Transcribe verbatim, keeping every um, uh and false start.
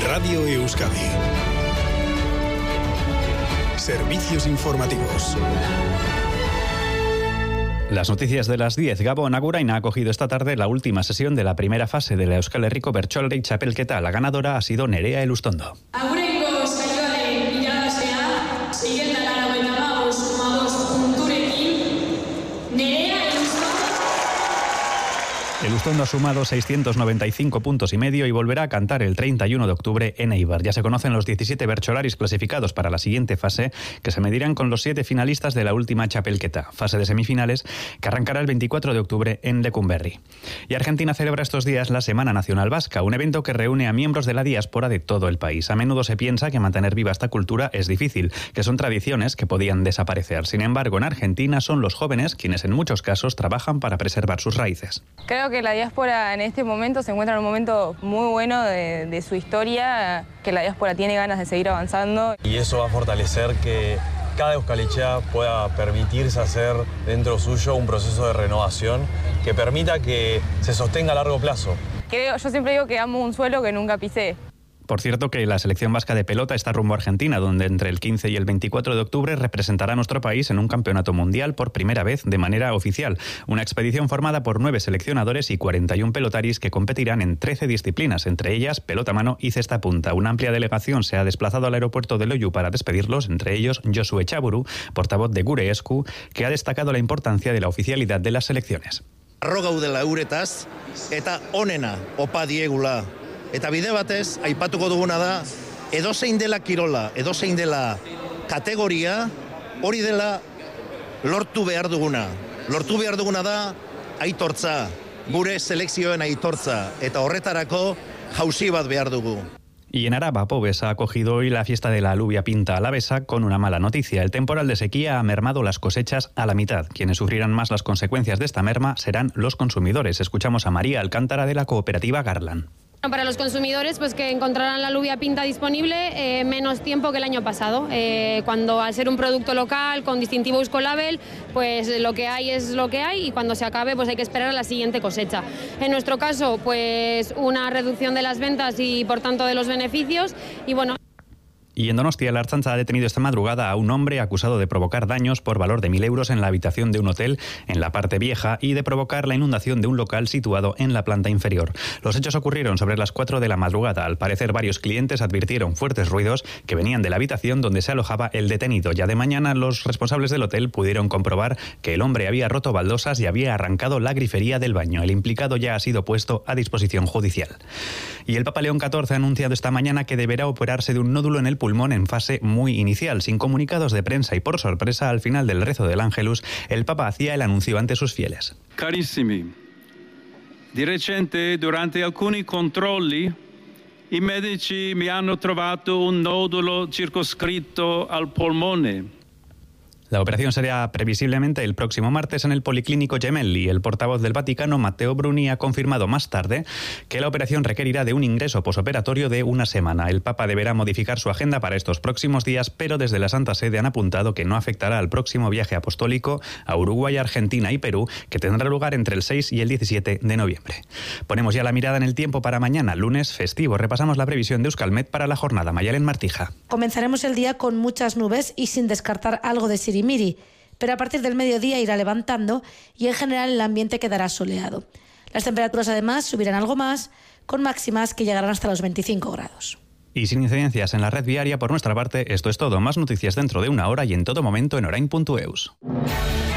Radio Euskadi. Servicios informativos. Las noticias de las diez. Gabon Agurain ha acogido esta tarde la última sesión de la primera fase de la Euskal Herriko Bertsolari Txapelketa. La ganadora ha sido Nerea Elustondo. Aguraingo saioaren irabazlea, seiehun eta laurogeita hamabost koma bost punturekin, Nerea Elustondo. Elustondo ha sumado seiscientos noventa y cinco puntos y medio y volverá a cantar el treinta y uno de octubre en Eibar. Ya se conocen los diecisiete bertsolaris clasificados para la siguiente fase, que se medirán con los siete finalistas de la última Txapelketa, fase de semifinales que arrancará el veinticuatro de octubre en Lecumberri. Y Argentina celebra estos días la Semana Nacional Vasca, un evento que reúne a miembros de la diáspora de todo el país. A menudo se piensa que mantener viva esta cultura es difícil, que son tradiciones que podían desaparecer. Sin embargo, en Argentina son los jóvenes quienes en muchos casos trabajan para preservar sus raíces. Creo que la diáspora en este momento se encuentra en un momento muy bueno de, de su historia, que la diáspora tiene ganas de seguir avanzando. Y eso va a fortalecer que cada euskalitxea pueda permitirse hacer dentro suyo un proceso de renovación que permita que se sostenga a largo plazo. Creo, yo siempre digo que amo un suelo que nunca pisé. Por cierto que la selección vasca de pelota está rumbo a Argentina, donde entre el quince y el veinticuatro de octubre representará a nuestro país en un campeonato mundial por primera vez de manera oficial. Una expedición formada por nueve seleccionadores y cuarenta y uno pelotaris que competirán en trece disciplinas, entre ellas pelota mano y cesta punta. Una amplia delegación se ha desplazado al aeropuerto de Loiu para despedirlos, entre ellos Josu Etxaburu, portavoz de Gure Esku, que ha destacado la importancia de la oficialidad de las selecciones. Arro gaudela euretaz eta onena opa diegula. Eta bide batez, aipatuko duguna da, edozein dela kirola, edozein dela kategoria, hori dela lortu behar duguna. Lortu behar duguna da aitortza, gure selekzioen aitortza, eta horretarako jauzi bat behar dugu. Y en Araba, Pobes ha acogido hoy la fiesta de la alubia pinta alavesa con una mala noticia. El temporal de sequía ha mermado las cosechas a la mitad. Quienes sufrirán más las consecuencias de esta merma serán los consumidores. Escuchamos a María Alcántara de la cooperativa Garland. Para los consumidores, pues que encontrarán la alubia pinta disponible eh, menos tiempo que el año pasado, eh, cuando al ser un producto local con distintivo Euskolabel, pues lo que hay es lo que hay y cuando se acabe pues hay que esperar a la siguiente cosecha. En nuestro caso, pues una reducción de las ventas y por tanto de los beneficios y bueno. Y en Donostia, la Ertzaintza ha detenido esta madrugada a un hombre acusado de provocar daños por valor de mil euros en la habitación de un hotel en la parte vieja y de provocar la inundación de un local situado en la planta inferior. Los hechos ocurrieron sobre las cuatro de la madrugada. Al parecer, varios clientes advirtieron fuertes ruidos que venían de la habitación donde se alojaba el detenido. Ya de mañana, los responsables del hotel pudieron comprobar que el hombre había roto baldosas y había arrancado la grifería del baño. El implicado ya ha sido puesto a disposición judicial. Y el Papa León catorce ha anunciado esta mañana que deberá operarse de un nódulo en el pulmón en fase muy inicial. Sin comunicados de prensa y por sorpresa, al final del rezo del Ángelus, el Papa hacía el anuncio ante sus fieles. Carissimi, di recente durante alcuni controlli i medici mi hanno trovato un nodulo circoscritto al polmone. La operación será previsiblemente el próximo martes en el Policlínico Gemelli. El portavoz del Vaticano, Matteo Bruni, ha confirmado más tarde que la operación requerirá de un ingreso posoperatorio de una semana. El Papa deberá modificar su agenda para estos próximos días, pero desde la Santa Sede han apuntado que no afectará al próximo viaje apostólico a Uruguay, Argentina y Perú, que tendrá lugar entre el seis y el diecisiete de noviembre. Ponemos ya la mirada en el tiempo para mañana, lunes festivo. Repasamos la previsión de Euskalmet para la jornada. Mayalen Martija. Comenzaremos el día con muchas nubes y sin descartar algo de Siri Miri, pero a partir del mediodía irá levantando y en general el ambiente quedará soleado. Las temperaturas además subirán algo más, con máximas que llegarán hasta los veinticinco grados. Y sin incidencias en la red viaria, por nuestra parte, esto es todo. Más noticias dentro de una hora y en todo momento en orain punto eus.